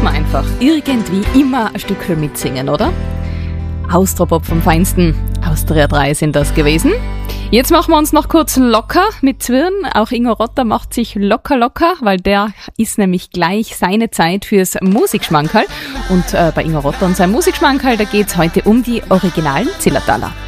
man einfach irgendwie immer ein Stückchen mitsingen, oder? Austropop vom Feinsten. Austria 3 sind das gewesen. Jetzt machen wir uns noch kurz locker mit Zwirn. Auch Ingo Rotter macht sich locker, weil der ist nämlich gleich seine Zeit fürs Musikschmankerl. Und bei Ingo Rotter und seinem Musikschmankerl, da geht's heute um die originalen Zillertaler.